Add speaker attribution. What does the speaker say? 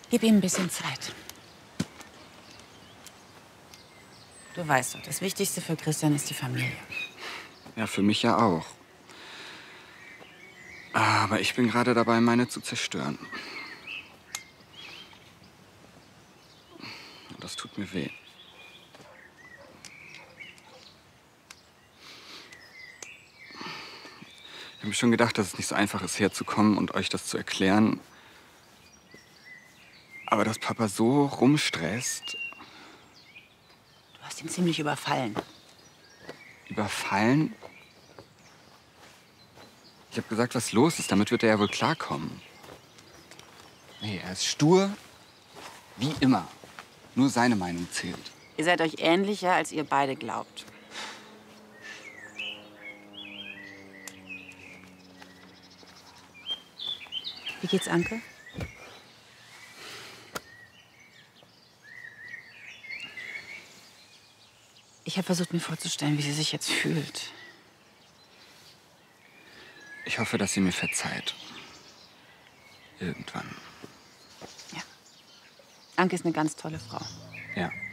Speaker 1: Gib ihm ein bisschen Zeit. Du weißt doch, das Wichtigste für Christian ist die Familie.
Speaker 2: Ja, für mich ja auch. Aber ich bin gerade dabei, meine zu zerstören. Das tut mir weh. Ich habe mir schon gedacht, dass es nicht so einfach ist, herzukommen und euch das zu erklären. Aber dass Papa so rumstresst.
Speaker 1: Du hast ihn ziemlich überfallen.
Speaker 2: Überfallen? Ich habe gesagt, was los ist. Damit wird er ja wohl klarkommen. Nee, er ist stur, wie immer. Nur seine Meinung zählt.
Speaker 1: Ihr seid euch ähnlicher, als ihr beide glaubt. Wie geht's Anke? Ich habe versucht, mir vorzustellen, wie sie sich jetzt fühlt.
Speaker 2: Ich hoffe, dass sie mir verzeiht. Irgendwann.
Speaker 1: Ja. Anke ist eine ganz tolle Frau.
Speaker 2: Ja.